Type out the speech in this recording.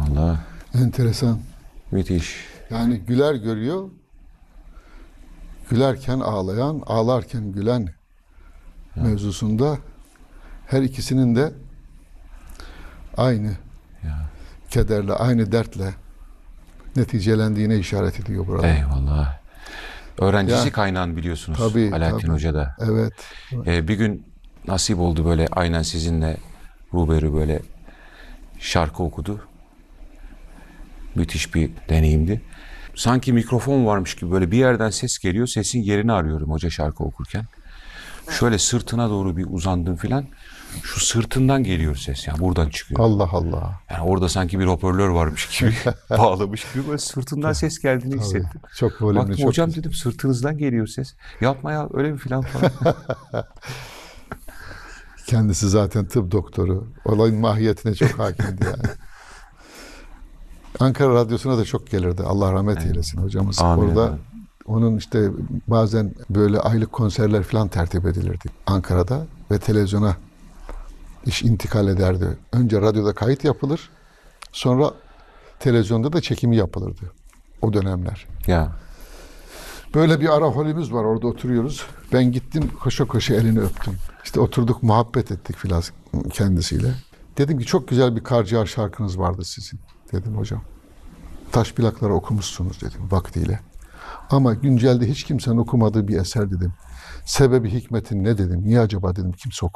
Vallahi Enteresan. müthiş. Yani güler görüyor, gülerken ağlayan, ağlarken gülen mevzusunda her ikisinin de aynı Ya. kederle, aynı dertle neticelendiğine işaret ediyor burada. Eyvallah. Öğrencisi Ya, kaynağın biliyorsunuz tabii, Alaaddin tabii. Hoca da. Evet. Bir gün nasip oldu böyle aynen sizinle ruberu böyle şarkı okudu. Müthiş bir deneyimdi. Sanki mikrofon varmış gibi böyle bir yerden ses geliyor. Sesin yerini arıyorum hoca şarkı okurken. Şöyle sırtına doğru bir uzandım filan. Şu sırtından geliyor ses yani buradan çıkıyor. Allah Allah. Yani orada sanki bir hoparlör varmış gibi bağlamış gibi böyle sırtından ses geldiğini Tabii. hissettim. Çok volümlü, Baktım çok hocam güzel. dedim sırtınızdan geliyor ses. Yapma ya öyle mi filan falan. Kendisi zaten tıp doktoru. Olayın mahiyetine çok hakimdi yani. Ankara Radyosu'na da çok gelirdi. Allah rahmet eylesin hocamız. Amin Orada efendim. onun işte bazen böyle aylık konserler falan tertip edilirdi Ankara'da ve televizyona iş intikal ederdi. Önce radyoda kayıt yapılır, sonra televizyonda da çekimi yapılırdı o dönemler. Ya Böyle bir ara holümüz var, orada oturuyoruz. Ben gittim, koşa koşa elini öptüm. İşte oturduk, muhabbet ettik filan kendisiyle. Dedim ki çok güzel bir Karciğer şarkınız vardı sizin, dedim hocam. Taş plakları okumuşsunuz dedim vaktiyle. Ama güncelde hiç kimsenin okumadığı bir eser dedim. Sebebi hikmetin ne dedim, niye acaba dedim kimse